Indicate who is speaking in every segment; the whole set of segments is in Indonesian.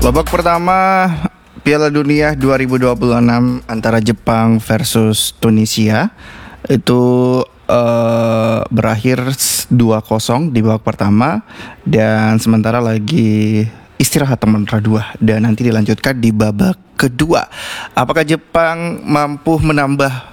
Speaker 1: Babak pertama Piala Dunia 2026 antara Jepang versus Tunisia itu berakhir 2-0 di babak pertama, dan sementara lagi istirahat teman dua, dan nanti dilanjutkan di babak kedua. Apakah Jepang mampu menambah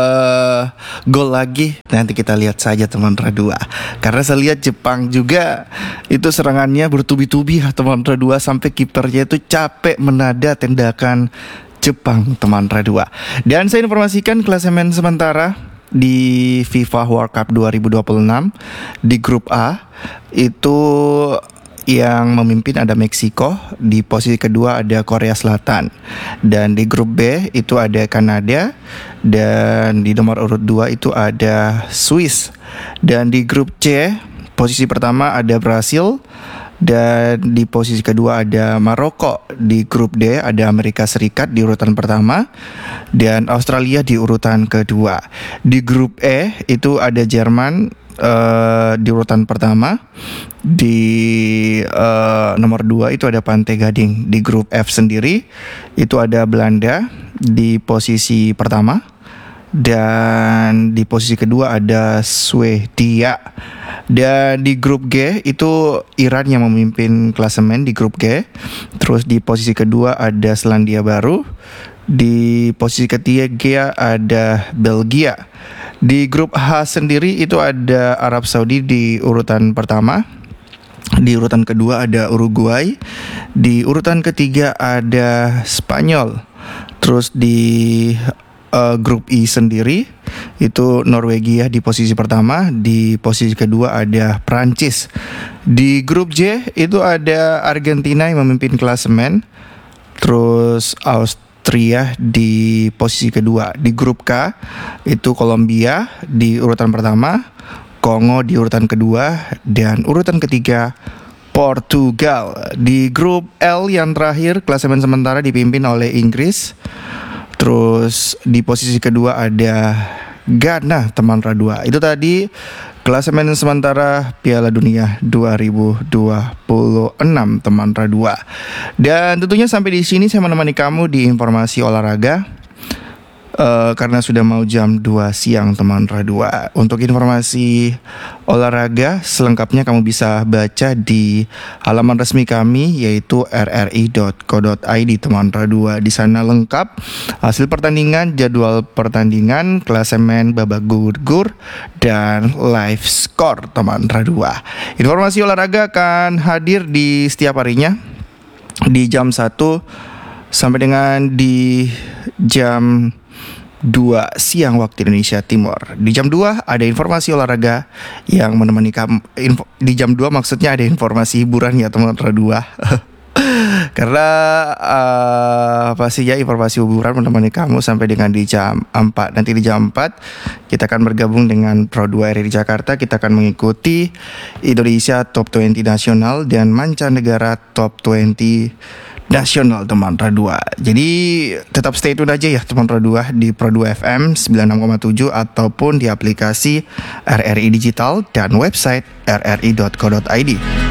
Speaker 1: gol lagi? Nanti kita lihat saja teman dua. Karena saya lihat Jepang juga itu serangannya bertubi-tubi teman dua, sampai kipernya itu capek menada tendakan Jepang teman dua. Dan saya informasikan klasemen sementara di FIFA World Cup 2026 di grup A itu yang memimpin ada Meksiko, di posisi kedua ada Korea Selatan, dan di grup B itu ada Kanada, dan di nomor urut 2 itu ada Swiss, dan di grup C posisi pertama ada Brasil, dan di posisi kedua ada Maroko. Di grup D ada Amerika Serikat di urutan pertama, dan Australia di urutan kedua. Di grup E itu ada Jerman di urutan pertama. Di nomor 2 itu ada Pantai Gading. Di grup F sendiri itu ada Belanda di posisi pertama, dan di posisi kedua ada Swedia. Dan di grup G itu Iran yang memimpin klasemen di grup G. Terus di posisi kedua ada Selandia Baru. Di posisi ketiga ada Belgia. Di grup H sendiri itu ada Arab Saudi di urutan pertama. Di urutan kedua ada Uruguay. Di urutan ketiga ada Spanyol. Terus di grup I sendiri itu Norwegia di posisi pertama. Di posisi kedua ada Prancis. Di grup J itu ada Argentina yang memimpin klasemen. Terus Austria di posisi kedua. Di grup K itu Kolombia di urutan pertama, Kongo di urutan kedua, dan urutan ketiga Portugal. Di grup L yang terakhir klasemen sementara dipimpin oleh Inggris. Terus di posisi kedua ada Ghana teman dua. Itu tadi klasemen sementara Piala Dunia 2026 teman dua. Dan tentunya sampai di sini saya menemani kamu di informasi olahraga. Karena sudah mau jam 2 siang teman dua. Untuk informasi olahraga selengkapnya kamu bisa baca di halaman resmi kami, yaitu rri.co.id teman dua. Di sana lengkap hasil pertandingan, jadwal pertandingan, klasemen babak gugur, dan live score teman dua. Informasi olahraga akan hadir di setiap harinya di jam 1 sampai dengan di jam 2 siang waktu Indonesia Timur. Di jam 2 ada informasi olahraga yang menemani kamu. Di jam 2 maksudnya ada informasi hiburan ya teman dua. Karena pastinya informasi hiburan menemani kamu sampai dengan di jam 4. Nanti di jam 4 kita akan bergabung dengan Pro 2 RRI Jakarta. Kita akan mengikuti Indonesia Top 20 Nasional dan mancanegara Top 20 Nasional teman dua. Jadi tetap stay tune aja ya teman dua di Pro 2 FM 96,7 ataupun di aplikasi RRI Digital dan website rri.co.id.